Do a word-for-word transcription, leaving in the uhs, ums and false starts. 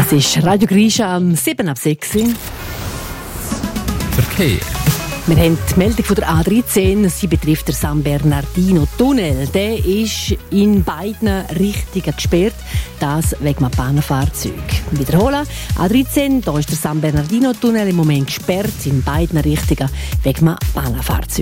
Das ist Radio Grisha am sieben ab sechs. Verkehr. Wir haben die Meldung von der A dreizehn. Sie betrifft den San Bernardino-Tunnel. Der ist in beiden Richtungen gesperrt. Das wegen einem Bahnfahrzeug. Wiederholen. A dreizehn, da ist der San Bernardino-Tunnel im Moment gesperrt in beiden Richtungen wegen einem Bahnfahrzeug.